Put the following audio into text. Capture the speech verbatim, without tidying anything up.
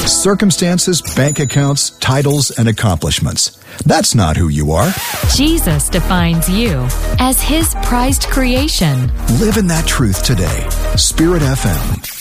Circumstances, bank accounts, titles, and accomplishments. That's not who you are. Jesus defines you as His prized creation. Live in that truth today. Spirit F M.